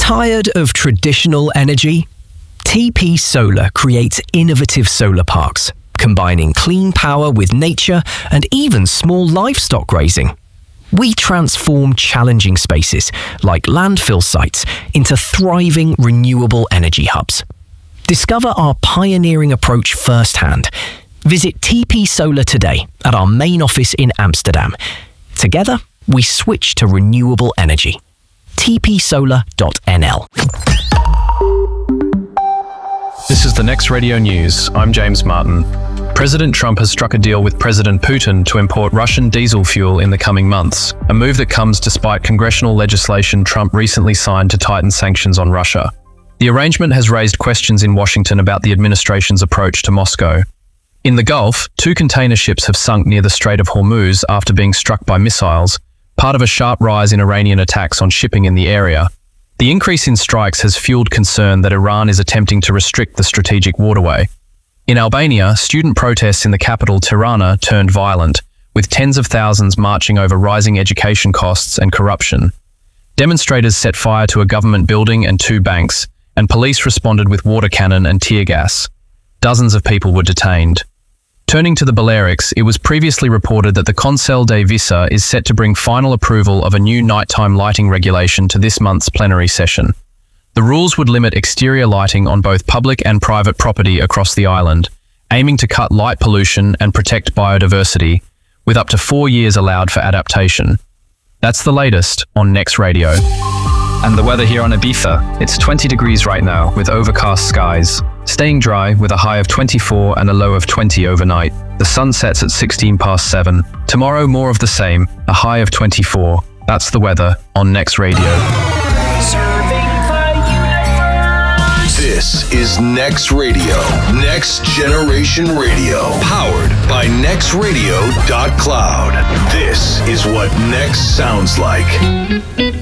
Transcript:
Tired of traditional energy? TP Solar creates innovative solar parks, combining clean power with nature and even small livestock grazing. We transform challenging spaces, like landfill sites, into thriving renewable energy hubs. Discover our pioneering approach firsthand. Visit TP Solar today at our main office in Amsterdam. Together, we switch to renewable energy. tpsolar.nl. This is the Next Radio News. I'm James Martin. President Trump has struck a deal with President Putin to import Russian diesel fuel in the coming months, a move that comes despite congressional legislation Trump recently signed to tighten sanctions on Russia. The arrangement has raised questions in Washington about the administration's approach to Moscow. In the Gulf, 2 container ships have sunk near the Strait of Hormuz after being struck by missiles, part of a sharp rise in Iranian attacks on shipping in the area. The increase in strikes has fueled concern that Iran is attempting to restrict the strategic waterway. In Albania, student protests in the capital Tirana turned violent, with tens of thousands marching over rising education costs and corruption. Demonstrators set fire to a government building and 2 banks, and police responded with water cannon and tear gas. Dozens of people were detained. Turning to the Balearics, it was previously reported that the Consell de Visa is set to bring final approval of a new nighttime lighting regulation to this month's plenary session. The rules would limit exterior lighting on both public and private property across the island, aiming to cut light pollution and protect biodiversity, with up to 4 years allowed for adaptation. That's the latest on Next Radio. And the weather here on Ibiza, it's 20 degrees right now with overcast skies. Staying dry with a high of 24 and a low of 20 overnight. The sun sets at 7:16. Tomorrow, more of the same, a high of 24. That's the weather on Next Radio. This is Next Radio, Next Generation Radio, powered by nextradio.cloud. This is what Next sounds like.